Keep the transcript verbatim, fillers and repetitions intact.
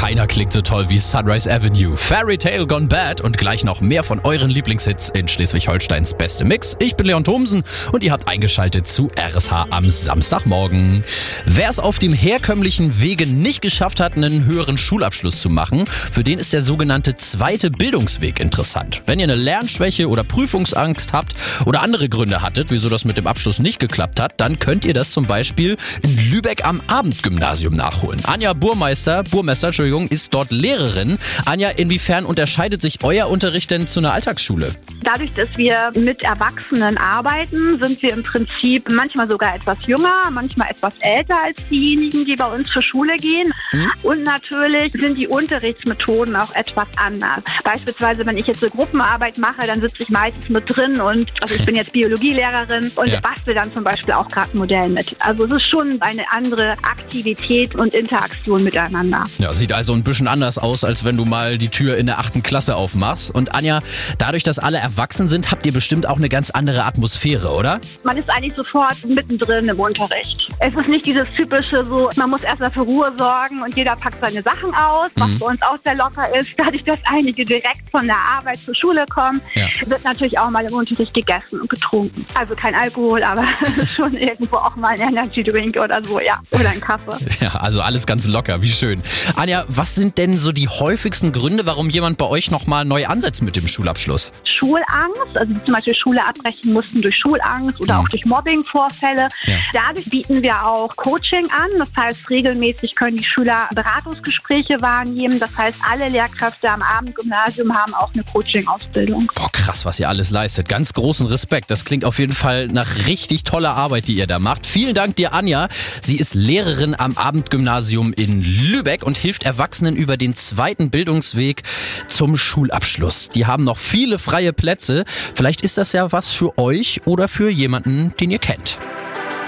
Keiner klingt so toll wie Sunrise Avenue, Fairy Tale Gone Bad und gleich noch mehr von euren Lieblingshits in Schleswig-Holsteins beste Mix. Ich bin Leon Thomsen und ihr habt eingeschaltet zu R S H am Samstagmorgen. Wer es auf dem herkömmlichen Wege nicht geschafft hat, einen höheren Schulabschluss zu machen, für den ist der sogenannte zweite Bildungsweg interessant. Wenn ihr eine Lernschwäche oder Prüfungsangst habt oder andere Gründe hattet, wieso das mit dem Abschluss nicht geklappt hat, dann könnt ihr das zum Beispiel in Lübeck am Abendgymnasium nachholen. Anja Burmeister, Burmester, Entschuldigung, ist dort Lehrerin. Anja, inwiefern unterscheidet sich euer Unterricht denn zu einer Alltagsschule? Dadurch, dass wir mit Erwachsenen arbeiten, sind wir im Prinzip manchmal sogar etwas jünger, manchmal etwas älter als diejenigen, die bei uns zur Schule gehen. Mhm. Und natürlich sind die Unterrichtsmethoden auch etwas anders. Beispielsweise, wenn ich jetzt eine Gruppenarbeit mache, dann sitze ich meistens mit drin und also ich bin jetzt Biologielehrerin und ja. bastel dann zum Beispiel auch gerade ein Modell mit. Also es ist schon eine andere Aktivität und Interaktion miteinander. Ja, sieht also ein bisschen anders aus, als wenn du mal die Tür in der achten Klasse aufmachst. Und Anja, dadurch, dass alle erwachsen sind, habt ihr bestimmt auch eine ganz andere Atmosphäre, oder? Man ist eigentlich sofort mittendrin im Unterricht. Es ist nicht dieses typische so, man muss erstmal für Ruhe sorgen und jeder packt seine Sachen aus, was mhm. bei uns auch sehr locker ist. Dadurch, dass einige direkt von der Arbeit zur Schule kommen, ja. wird natürlich auch mal im Unterricht gegessen und getrunken. Also kein Alkohol, aber schon irgendwo auch mal ein Energy Drink oder so, ja. Oder ein Kaffee. Ja, also alles ganz locker, wie schön. Anja, was sind denn so die häufigsten Gründe, warum jemand bei euch nochmal neu ansetzt mit dem Schulabschluss? Schulangst, also zum Beispiel Schule abbrechen mussten durch Schulangst oder mhm. auch durch Mobbingvorfälle. Ja. Dadurch bieten wir auch Coaching an. Das heißt, regelmäßig können die Schüler Beratungsgespräche wahrnehmen. Das heißt, alle Lehrkräfte am Abendgymnasium haben auch eine Coaching-Ausbildung. Boah, krass, was ihr alles leistet. Ganz großen Respekt. Das klingt auf jeden Fall nach richtig toller Arbeit, die ihr da macht. Vielen Dank dir, Anja. Sie ist Lehrerin am Abendgymnasium in Lübeck und hilft Erwachsenen über den zweiten Bildungsweg zum Schulabschluss. Die haben noch viele freie Plätze. Vielleicht ist das ja was für euch oder für jemanden, den ihr kennt.